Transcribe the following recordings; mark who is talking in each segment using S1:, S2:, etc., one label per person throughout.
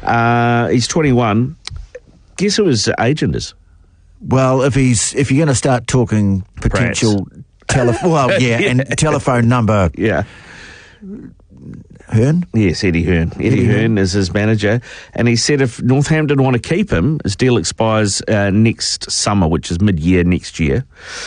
S1: He's 21. Guess who his agent is?
S2: Well, if you're going to start talking potential telephone number.
S1: Yeah.
S2: Hearn?
S1: Yes, Eddie Hearn. Eddie Hearn is his manager, and he said if Northampton want to keep him, his deal expires next summer, which is mid-year next year.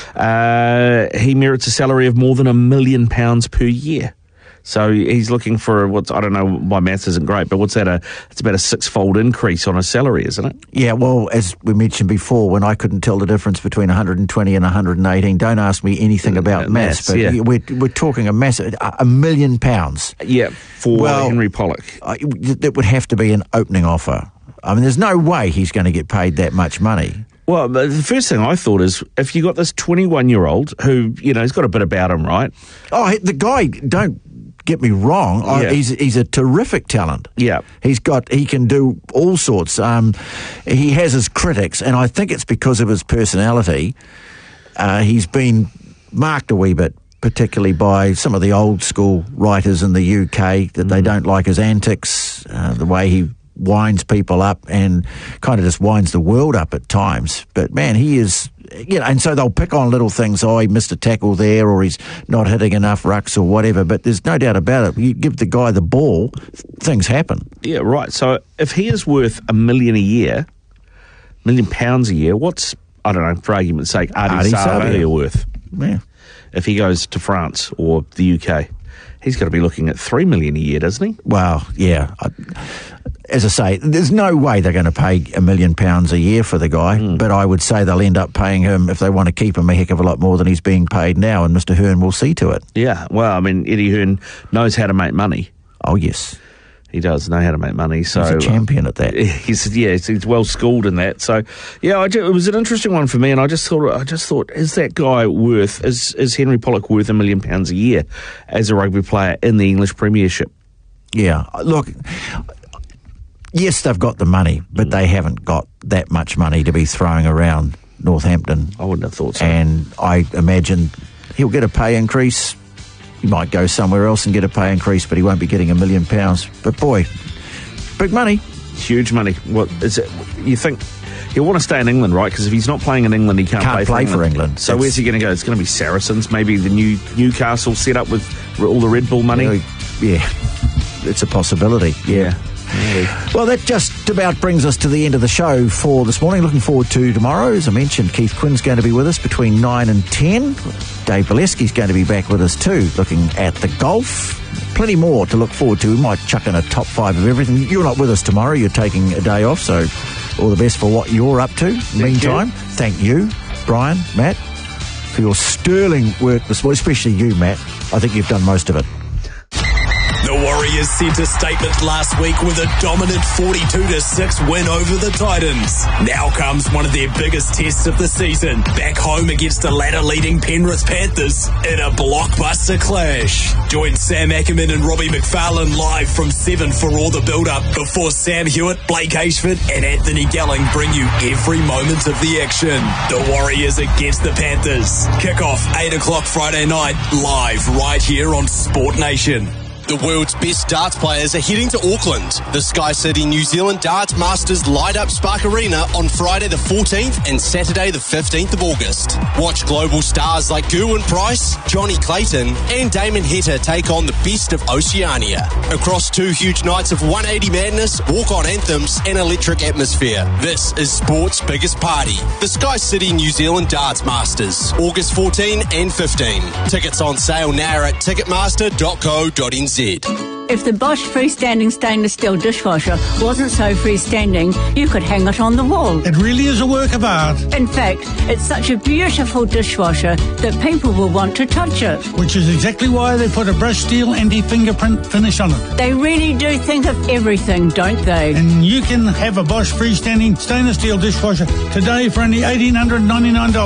S1: He merits a salary of more than £1 million per year. So he's looking for I don't know, my maths isn't great, but what's that? It's about a 6-fold increase on his salary, isn't it?
S2: Yeah, well, as we mentioned before, when I couldn't tell the difference between 120 and 118, don't ask me anything about maths, but yeah. we're talking a massive, £1 million.
S1: Yeah, for Henry Pollock.
S2: That would have to be an opening offer. I mean, there's no way he's going to get paid that much money.
S1: Well, the first thing I thought is, if you got this 21-year-old who, he's got a bit about him, right?
S2: Oh, the guy, don't get me wrong, he's a terrific talent.
S1: Yeah.
S2: He can do all sorts. He has his critics, and I think it's because of his personality. He's been marked a wee bit, particularly by some of the old school writers in the UK, that they don't like his antics, the way he winds people up and kind of just winds the world up at times. But man, he is, and so they'll pick on little things. Oh, he missed a tackle there, or he's not hitting enough rucks or whatever. But there's no doubt about it. You give the guy the ball, things happen.
S1: Yeah, right. So if he is worth £1 million a year, £1 million a year, what's, I don't know, for argument's sake, Ardie Savea worth?
S2: Yeah.
S1: If he goes to France or the UK, he's got to be looking at £3 million a year, doesn't he?
S2: Well, yeah. As I say, there's no way they're going to pay £1 million a year for the guy, but I would say they'll end up paying him, if they want to keep him, a heck of a lot more than he's being paid now, and Mr. Hearn will see to it.
S1: Yeah, well, I mean, Eddie Hearn knows how to make money.
S2: Oh, yes.
S1: He does know how to make money. So
S2: he's a champion at that.
S1: He's well schooled in that. So, yeah, it was an interesting one for me, and I just thought, is that guy worth, is Henry Pollock worth £1 million a year as a rugby player in the English Premiership?
S2: Yeah, look, yes, they've got the money, but they haven't got that much money to be throwing around Northampton.
S1: I wouldn't have thought so.
S2: And I imagine he'll get a pay increase. He might go somewhere else and get a pay increase, but he won't be getting £1 million. But boy, big money.
S1: Huge money. What is it? You think he'll want to stay in England, right? Because if he's not playing in England, he can't play for England. So where's he going to go? It's going to be Saracens, maybe the new Newcastle set up with all the Red Bull money.
S2: Yeah, it's a possibility. Yeah. Well, that just about brings us to the end of the show for this morning. Looking forward to tomorrow. As I mentioned, Keith Quinn's going to be with us between 9 and 10. Dave Valesky's going to be back with us too, looking at the golf. Plenty more to look forward to. We might chuck in a top 5 of everything. You're not with us tomorrow. You're taking a day off, so all the best for what you're up to. Meantime, thank you, Brian, Matt, for your sterling work this morning, especially you, Matt. I think you've done most of it.
S3: The Warriors sent a statement last week with a dominant 42-6 win over the Titans. Now comes one of their biggest tests of the season, back home against the ladder-leading Penrith Panthers in a blockbuster clash. Join Sam Ackerman and Robbie McFarlane live from 7 for all the build-up before Sam Hewitt, Blake Ashford and Anthony Gelling bring you every moment of the action. The Warriors against the Panthers. Kick-off 8 o'clock Friday night, live right here on Sport Nation. The world's best darts players are heading to Auckland. The Sky City New Zealand Darts Masters light up Spark Arena on Friday the 14th and Saturday the 15th of August. Watch global stars like Gerwyn Price, Johnny Clayton and Damon Heta take on the best of Oceania. Across 2 huge nights of 180 madness, walk-on anthems and electric atmosphere. This is sport's biggest party. The Sky City New Zealand Darts Masters, August 14 and 15. Tickets on sale now at ticketmaster.co.nz.
S4: If the Bosch freestanding stainless steel dishwasher wasn't so freestanding, you could hang it on the wall.
S5: It really is a work of art.
S4: In fact, it's such a beautiful dishwasher that people will want to touch it.
S5: Which is exactly why they put a brushed steel anti-fingerprint finish on it.
S4: They really do think of everything, don't they?
S5: And you can have a Bosch freestanding stainless steel dishwasher today for only $1,899.